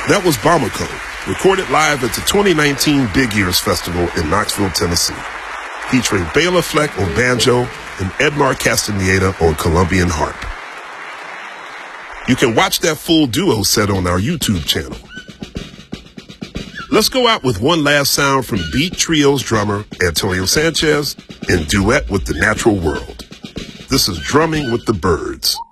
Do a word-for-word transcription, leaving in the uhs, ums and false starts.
That was Bamako, recorded live at the twenty nineteen Big Ears Festival in Knoxville, Tennessee, featuring Bela Fleck on banjo and Edmar Castaneda on Colombian harp. You can watch that full duo set on our YouTube channel. Let's go out with one last sound from Beat Trio's drummer, Antonio Sanchez, in duet with The Natural World. This is Drumming with the Birds.